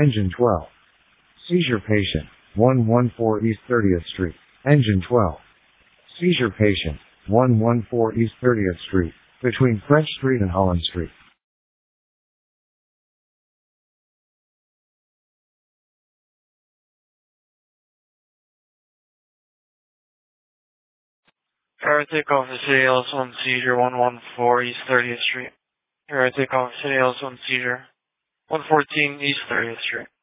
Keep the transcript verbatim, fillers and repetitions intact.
Engine twelve. Seizure patient, one one four East thirtieth Street. Engine twelve. Seizure patient, one one four East thirtieth Street, between French Street and Holland Street. Air takeoff for City L S one seizure one one four East thirtieth Street. Air takeoff for City L S one seizure one fourteen East thirtieth Street.